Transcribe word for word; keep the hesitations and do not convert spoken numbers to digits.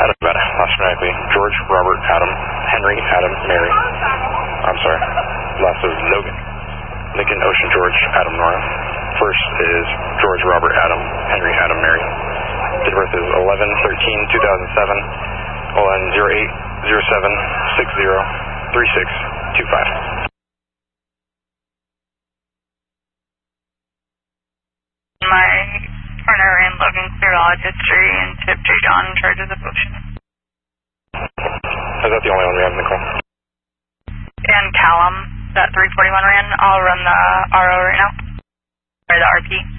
Adam, Nevada. Last phonetically, George, Robert, Adam, Henry, Adam, Mary. I'm sorry. Last is Logan. Lincoln, Ocean, George, Adam, Nora. First is George, Robert, Adam, Henry, Adam, Mary. Date of birth is eleven thirteen two thousand seven. O N zero eight zero seven six zero three six two five. My partner ran Logan clear audit history and tipped J. John in charge of the potion. Is that the only one we have in the call? And Callum, that three forty-one ran. I'll run the R O right now. Or the R P.